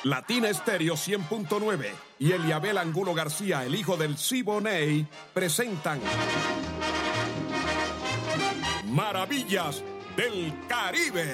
Latina Estéreo 100.9 y Eliabel Angulo García, el hijo del Siboney, presentan Maravillas del Caribe.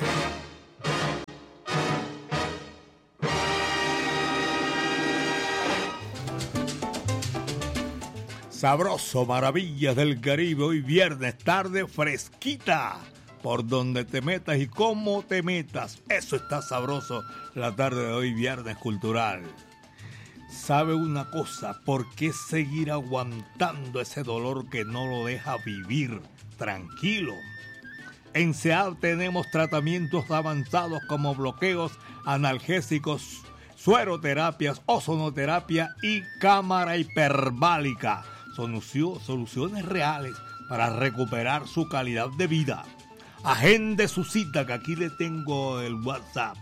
Sabroso, Maravillas del Caribe, hoy viernes, tarde fresquita. Por donde te metas y cómo te metas, eso está sabroso la tarde de hoy, viernes cultural. ¿Sabe una cosa? ¿Por qué seguir aguantando ese dolor que no lo deja vivir tranquilo? En SEAD tenemos tratamientos avanzados como bloqueos analgésicos, sueroterapias, ozonoterapia y cámara hiperbárica. Soluciones reales para recuperar su calidad de vida. Agende su cita, que aquí le tengo el WhatsApp.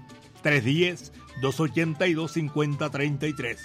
310-282-5033.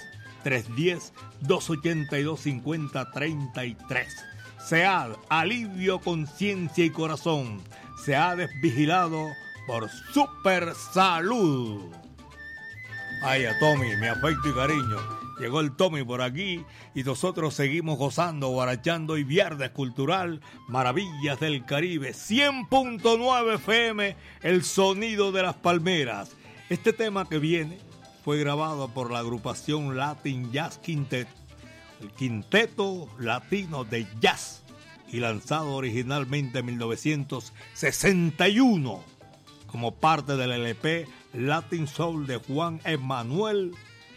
310-282-5033. SEAD, alivio, conciencia y corazón. SEAD es vigilado por Super Salud. Ay, a Tommy, mi afecto y cariño. Llegó el Tommy por aquí y nosotros seguimos gozando, guarachando y viernes cultural, Maravillas del Caribe, 100.9 FM, el sonido de las palmeras. Este tema que viene fue grabado por la agrupación Latin Jazz Quintet, el quinteto latino de jazz, y lanzado originalmente en 1961 como parte del LP Latin Soul de Juan Emanuel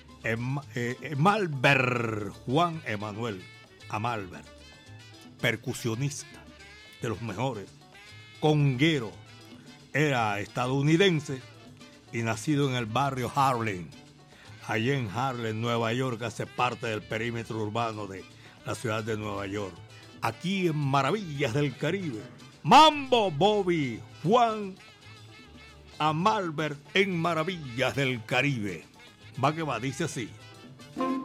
Juan Emanuel Amalbert, percusionista de los mejores, conguero, era estadounidense y nacido en el barrio Harlem, allí en Harlem, Nueva York, hace parte del perímetro urbano de la ciudad de Nueva York. Aquí en Maravillas del Caribe, Mambo Bobby Juan Amalbert en Maravillas del Caribe. Va que va, dice así.